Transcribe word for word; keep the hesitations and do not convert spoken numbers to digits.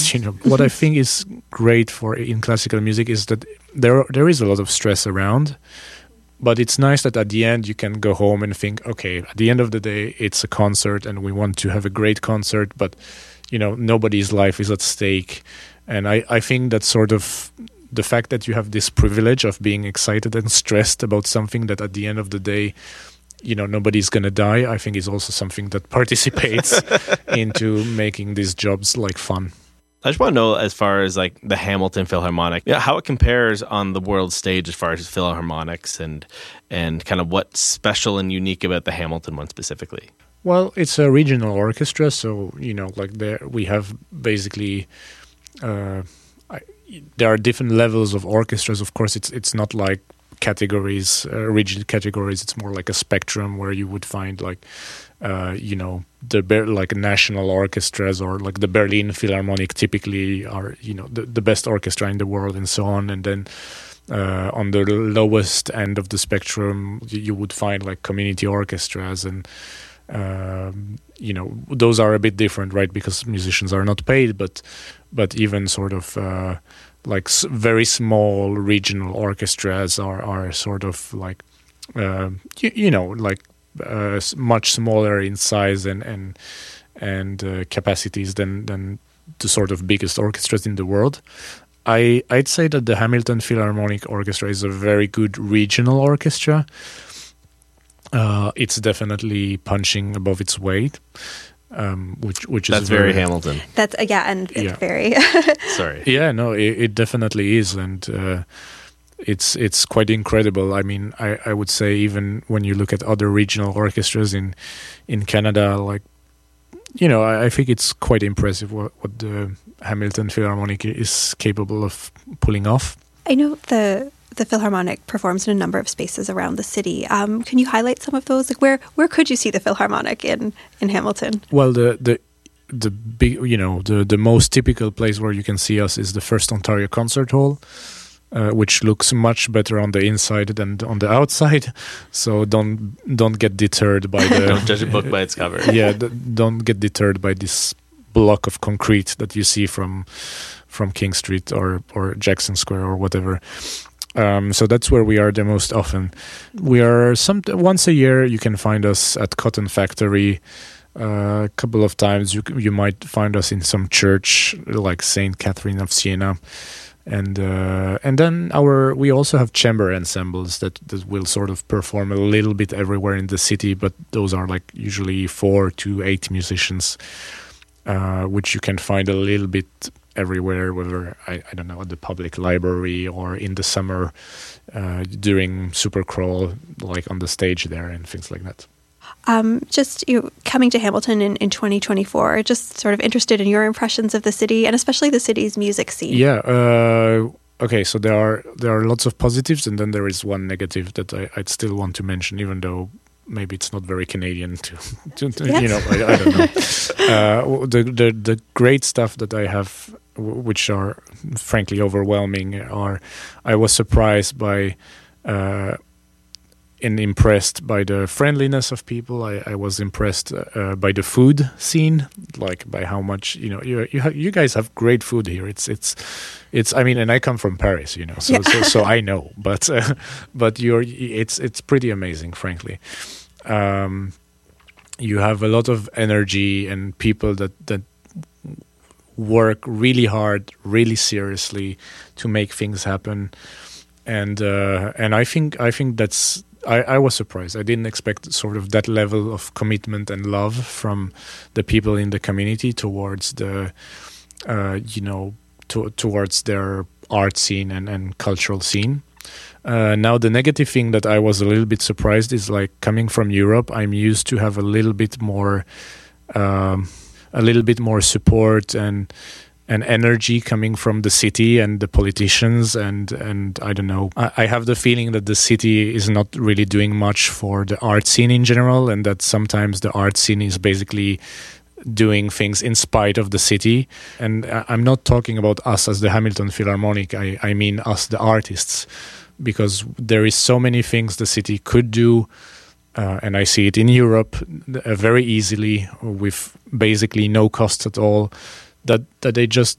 But you know what I think is great for in classical music is that there there is a lot of stress around. But it's nice that at the end you can go home and think, okay, at the end of the day, it's a concert and we want to have a great concert, but, you know, nobody's life is at stake. And I, I think that sort of the fact that you have this privilege of being excited and stressed about something that at the end of the day, you know, nobody's going to die, I think is also something that participates into making these jobs like fun. I just want to know, as far as like the Hamilton Philharmonic, yeah, how it compares on the world stage as far as philharmonics and and kind of what's special and unique about the Hamilton one specifically. Well, it's a regional orchestra, so you know, like there we have basically uh, I, there are different levels of orchestras. Of course, it's it's not like categories, uh, rigid categories. It's more like a spectrum where you would find like. Uh, you know, the Ber- like national orchestras or like the Berlin Philharmonic typically are, you know, the, the best orchestra in the world and so on. And then uh, on the lowest end of the spectrum, you, you would find like community orchestras and, um, you know, those are a bit different, right? Because musicians are not paid, but but even sort of uh, like s- very small regional orchestras are, are sort of like, uh, you, you know, like, Uh, much smaller in size and and and uh, capacities than than the sort of biggest orchestras in the world. I I'd say that the Hamilton Philharmonic Orchestra is a very good regional orchestra. Uh, it's definitely punching above its weight, um, which which that's is very, very Hamilton. That's uh, yeah, and Yeah. very. Sorry. Yeah, no, it, it definitely is, and. Uh, It's it's quite incredible. I mean, I, I would say even when you look at other regional orchestras in in Canada, like, you know, I, I think it's quite impressive what, what the Hamilton Philharmonic is capable of pulling off. I know the the Philharmonic performs in a number of spaces around the city. Um, can you highlight some of those? Like where where could you see the Philharmonic in, in Hamilton? Well, the the the big, you know, the the most typical place where you can see us is the First Ontario Concert Hall. Uh, which looks much better on the inside than on the outside, so don't don't get deterred by the. Don't judge a book by its cover. Yeah, d- don't get deterred by this block of concrete that you see from from King Street or or Jackson Square or whatever. Um, so that's where we are the most often. We are some once a year. You can find us at Cotton Factory. Uh, a couple of times you you might find us in some church like Saint Catherine of Siena. And uh, and then our we also have chamber ensembles that, that will sort of perform a little bit everywhere in the city, but those are like usually four to eight musicians, uh, which you can find a little bit everywhere, whether I, I don't know, at the public library or in the summer uh, during Supercrawl, like on the stage there and things like that. Um, just you know, coming to Hamilton in, in twenty twenty-four, just sort of interested in your impressions of the city and especially the city's music scene. Yeah. Uh, okay. So there are there are lots of positives, and then there is one negative that I, I'd still want to mention, even though maybe it's not very Canadian to, to, to Yes. you know, I, I don't know. uh, the, the the great stuff that I have, which are frankly overwhelming, are I was surprised by. Uh, and impressed by the friendliness of people. I, I was impressed uh, by the food scene, like by how much, you know, you you, ha- you guys have great food here. It's it's it's. I mean, and I come from Paris, you know, so Yeah. so, so I know, but uh, but you're it's it's pretty amazing, frankly. Um, you have a lot of energy and people that that work really hard, really seriously to make things happen, and uh, and I think I think that's. I, I was surprised. I didn't expect sort of that level of commitment and love from the people in the community towards the, uh, you know, to, towards their art scene and, and cultural scene. Uh, now, the negative thing that I was a little bit surprised is like coming from Europe, I'm used to have a little bit more, um, a little bit more support and and energy coming from the city and the politicians and and I don't know. I, I have the feeling that the city is not really doing much for the art scene in general, and that sometimes the art scene is basically doing things in spite of the city. And I'm not talking about us as the Hamilton Philharmonic. I, I mean us, the artists, because there is so many things the city could do. Uh, and I see it in Europe uh, very easily with basically no cost at all. That that they just